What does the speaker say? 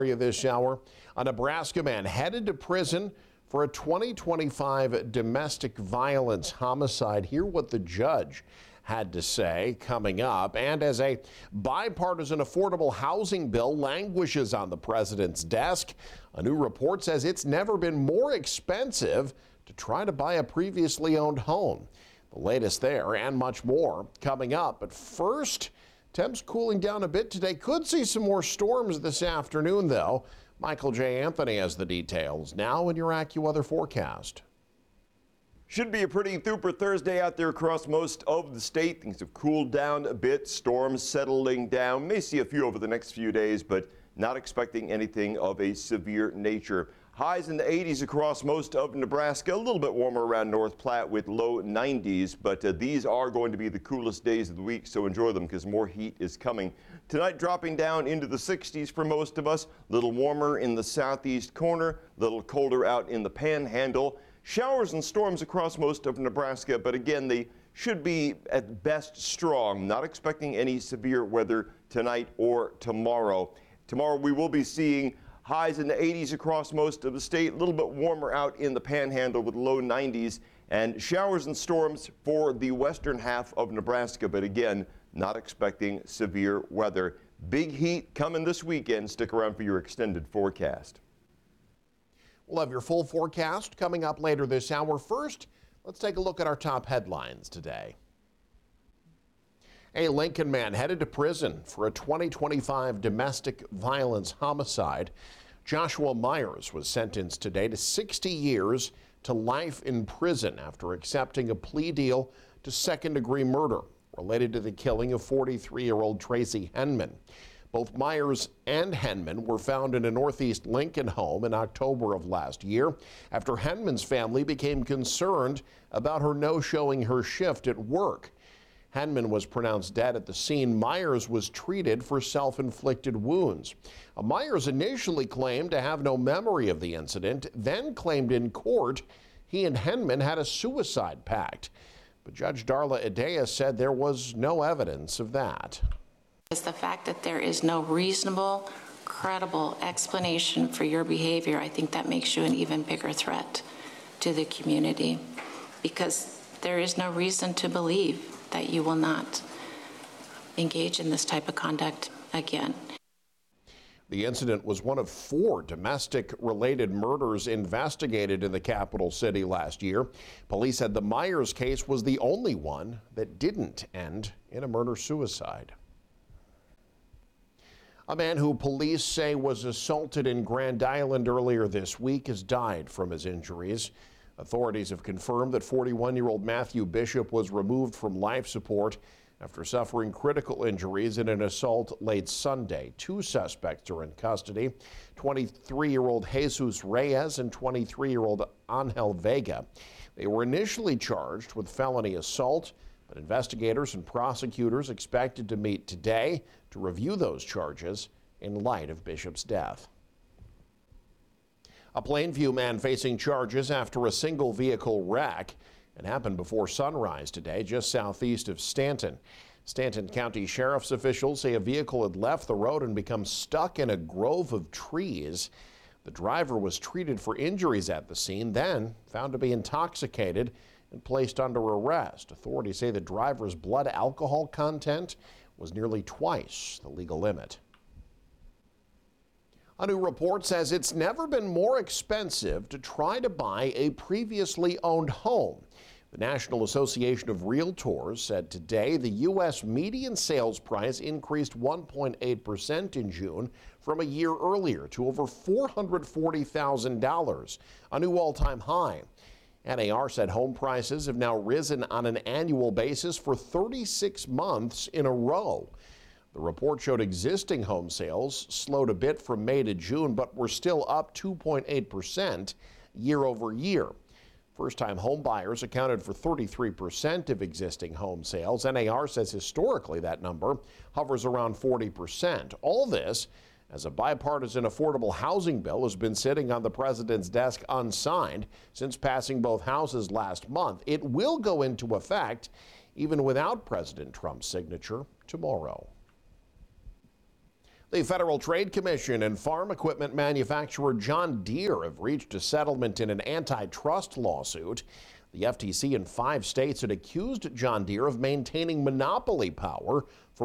This hour, a Nebraska man headed to prison for a 2025 domestic violence homicide. Hear what the judge had to say coming up. And as a bipartisan affordable housing bill languishes on the president's desk, a new report says it's never been more expensive to try to buy a previously owned home. The latest there and much more coming up. But first, temps cooling down a bit today. Could see some more storms this afternoon, though. Michael J. Anthony has the details now in your AccuWeather forecast. Should be a pretty super Thursday out there across most of the state. Things have cooled down a bit. Storms settling down. May see a few over the next few days, but not expecting anything of a severe nature. Highs in the 80s across most of Nebraska, a little bit warmer around North Platte with low 90s, but these are going to be the coolest days of the week, so enjoy them because more heat is coming. Tonight dropping down into the 60s for most of us, a little warmer in the southeast corner, a little colder out in the panhandle. Showers and storms across most of Nebraska, but again, they should be at best strong. Not expecting any severe weather tonight or tomorrow. Tomorrow we will be seeing highs in the 80s across most of the state, a little bit warmer out in the panhandle with low 90s, and showers and storms for the western half of Nebraska, but again, not expecting severe weather. Big heat coming this weekend. Stick around for your extended forecast. We'll have your full forecast coming up later this hour. First, let's take a look at our top headlines today. A Lincoln man headed to prison for a 2025 domestic violence homicide. Joshua Myers was sentenced today to 60 years to life in prison after accepting a plea deal to second-degree murder related to the killing of 43-year-old Tracy Henman. Both Myers and Henman were found in a northeast Lincoln home in October of last year after Henman's family became concerned about her no-showing her shift at work. Henman was pronounced dead at the scene. Myers was treated for self-inflicted wounds. Myers initially claimed to have no memory of the incident, then claimed in court he and Henman had a suicide pact. But Judge Darla Idea said there was no evidence of that. It's the fact that there is no reasonable, credible explanation for your behavior. I think that makes you an even bigger threat to the community because there is no reason to believe that you will not engage in this type of conduct again. The incident was one of 4 domestic-related murders investigated in the capital city last year. Police said the Myers case was the only one that didn't end in a murder-suicide. A man who police say was assaulted in Grand Island earlier this week has died from his injuries. Authorities have confirmed that 41-year-old Matthew Bishop was removed from life support after suffering critical injuries in an assault late Sunday. 2 suspects are in custody, 23-year-old Jesus Reyes and 23-year-old Angel Vega. They were initially charged with felony assault, but investigators and prosecutors expected to meet today to review those charges in light of Bishop's death. A Plainview man facing charges after a single vehicle wreck. It happened before sunrise today, just southeast of Stanton. Stanton County Sheriff's officials say a vehicle had left the road and become stuck in a grove of trees. The driver was treated for injuries at the scene, then found to be intoxicated and placed under arrest. Authorities say the driver's blood alcohol content was nearly twice the legal limit. A new report says it's never been more expensive to try to buy a previously owned home. The National Association of Realtors said today the U.S. median sales price increased 1.8% in June from a year earlier to over $440,000, a new all-time high. NAR said home prices have now risen on an annual basis for 36 months in a row. The report showed existing home sales slowed a bit from May to June, but were still up 2.8% year over year. First-time home buyers accounted for 33% of existing home sales. NAR says historically that number hovers around 40%. All this as a bipartisan affordable housing bill has been sitting on the president's desk unsigned since passing both houses last month. It will go into effect even without President Trump's signature tomorrow. The Federal Trade Commission and farm equipment manufacturer John Deere have reached a settlement in an antitrust lawsuit. The FTC in 5 states had accused John Deere of maintaining monopoly power